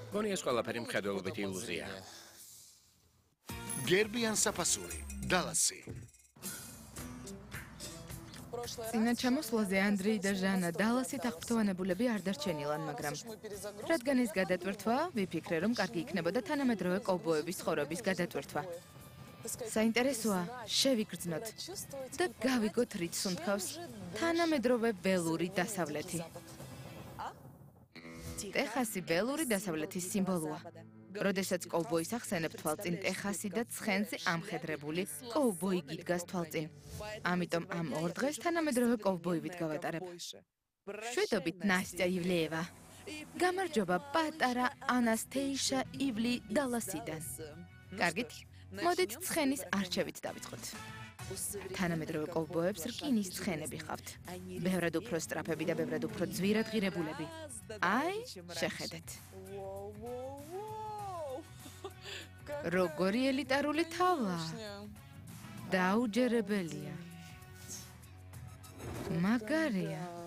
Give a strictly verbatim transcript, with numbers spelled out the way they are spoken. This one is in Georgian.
გონი ეს ყველაფერი მხედველობითი ილუზია. გერბიან საფასური, დალასი. წინა ჩამოსვლაზე ანდრეი და ჟანა დალასით აღფრთოვანებულები არ დარჩენილან, მაგრამ რადგან ეს გადატვირთვა, ვიფიქრე, რომ კარგი იქნებოდა თანამედროვე კოვბოების ცხოვრების გადატვირთვა. საინტერესოა, შევიგრძნოთ და გავიგოთ რით სუნთქავს თანამედროვე ველური დასავლეთი. ტეხასი ველური დასავლეთის სიმბოლოა. როდესაც კოვბოის ახსენებ თვალწინ ტეხასი და ცხენზე ამხედრებული კოვბოი გიდგას თვალწინ. ამიტომ ამ ორ დღეს თანამედროვე კოვბოივით გავატარებ. შვედობით ნასტია ივლეევა. გამარჯობა პატარა ანასტეიშა ივლი დალასიდან. კარგით, მოდით ცხენის არჩევით დავიწყოთ. თანამედროვე კოვბოებს რკინის ცხენები ხავთ. ბევრად უფრო სწრაფები და ბევრად უფრო ძვირადღირებულები. აი, შეხედეთ. როგორი ელიტარული თავა. დაუჯერებელია. მაგარია.